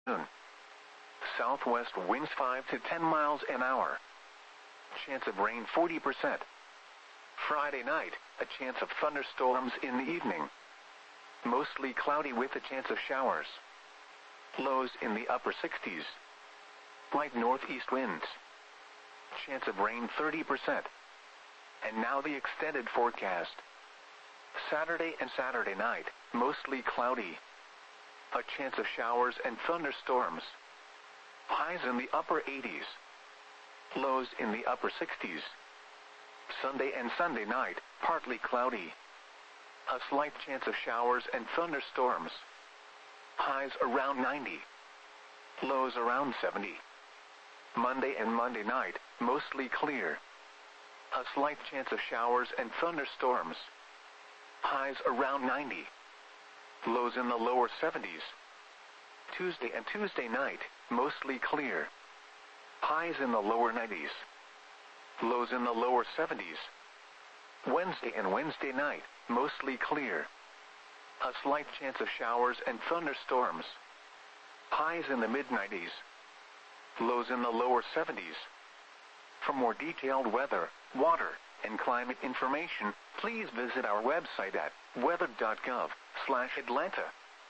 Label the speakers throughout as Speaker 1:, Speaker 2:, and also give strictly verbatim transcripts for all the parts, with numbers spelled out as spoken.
Speaker 1: Southwest winds five to ten miles an hour. Chance of rain forty percent. Friday night, a chance of thunderstorms in the evening. Mostly cloudy with a chance of showers. Lows in the upper sixties. Light northeast winds. Chance of rain thirty percent. And now the extended forecast. Saturday and Saturday night, mostly cloudy. A chance of showers and thunderstorms. Highs in the upper eighties. Lows in the upper sixties. Sunday and Sunday night, partly cloudy. A slight chance of showers and thunderstorms. Highs around ninety. Lows around seventy. Monday and Monday night, mostly clear. A slight chance of showers and thunderstorms. Highs around ninety. Lows in the lower seventies. Tuesday and Tuesday night, mostly clear. Highs in the lower nineties. Lows in the lower seventies. Wednesday and Wednesday night, mostly clear. A slight chance of showers and thunderstorms. Highs in the mid nineties. Lows in the lower seventies. For more detailed weather, water, and climate information, please visit our website at weather dot gov slash Atlanta.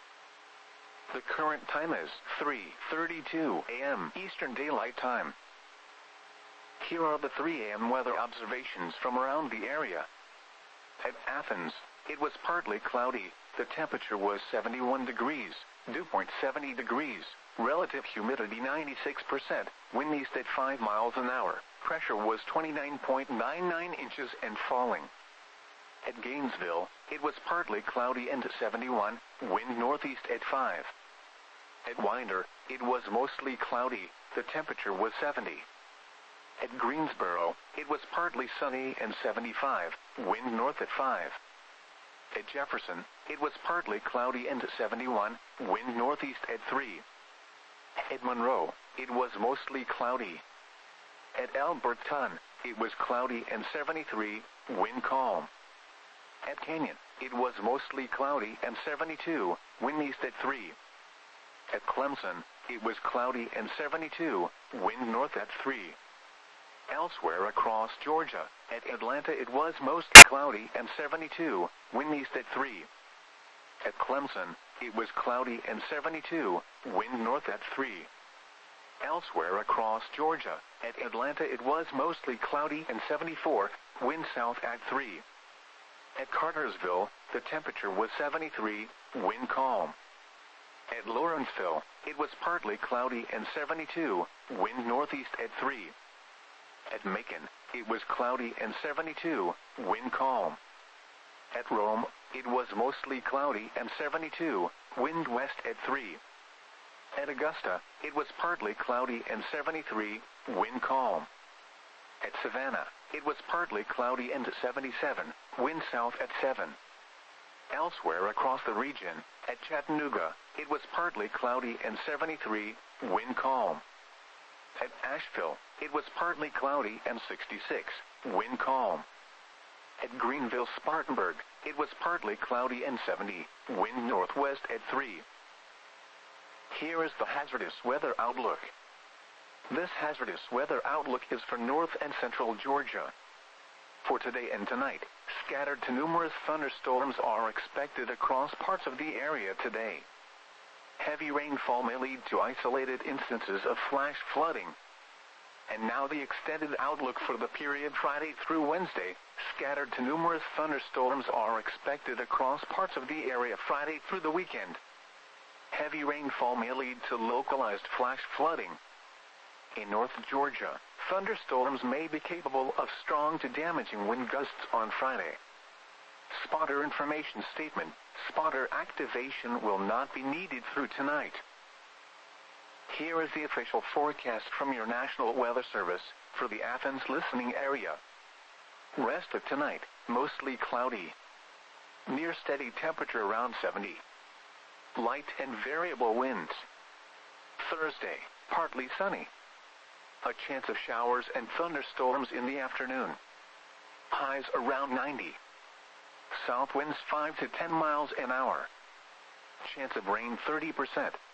Speaker 1: The current time is three thirty-two a m Eastern Daylight Time. Here are the three a m weather observations from around the area. At Athens, it was partly cloudy. The temperature was seventy-one degrees, dew point seventy degrees, relative humidity ninety-six percent, wind east at five miles an hour, pressure was twenty-nine point nine nine inches and falling. At Gainesville, it was partly cloudy and seventy-one, wind northeast at five. At Winder, it was mostly cloudy, the temperature was seventy. At Greensboro, it was partly sunny and seventy-five, wind north at five. At Jefferson, it was partly cloudy and seventy-one, wind northeast at three. At Monroe, it was mostly cloudy. At Alberton, it was cloudy and seventy-three, wind calm. At Canyon, it was mostly cloudy and seventy-two, wind east at three. At Clemson, it was cloudy and seventy-two, wind north at three. Elsewhere across Georgia, at Atlanta it was mostly cloudy and seventy-two, wind east at three. At Clemson, it was cloudy and seventy-two, wind north at three. Elsewhere across Georgia, at Atlanta it was mostly cloudy and seventy-four, wind south at three. At Cartersville, the temperature was seventy-three, wind calm. At Lawrenceville, it was partly cloudy and seventy-two, wind northeast at three. At Macon, it was cloudy and seventy-two, wind calm. At Rome, it was mostly cloudy and seventy-two, wind west at three. At Augusta, it was partly cloudy and seventy-three, wind calm. At Savannah, it was partly cloudy and seventy-seven, wind south at seven. Elsewhere across the region, at Chattanooga, it was partly cloudy and seventy-three, wind calm. At Asheville, it was partly cloudy and sixty-six, wind calm. At Greenville-Spartanburg, it was partly cloudy and seventy, wind northwest at three. Here is the hazardous weather outlook. This hazardous weather outlook is for north and central Georgia. For today and tonight, scattered to numerous thunderstorms are expected across parts of the area today. Heavy rainfall may lead to isolated instances of flash flooding. And now the extended outlook for the period Friday through Wednesday, scattered to numerous thunderstorms are expected across parts of the area Friday through the weekend. Heavy rainfall may lead to localized flash flooding. In North Georgia, thunderstorms may be capable of strong to damaging wind gusts on Friday. Spotter information statement: spotter activation will not be needed through tonight. Here is the official forecast from your National Weather Service for the Athens listening area. Rest of tonight, mostly cloudy. Near steady temperature around seventy. Light and variable winds. Thursday, partly sunny. A chance of showers and thunderstorms in the afternoon. Highs around ninety. South winds five to ten miles an hour. Chance of rain thirty percent.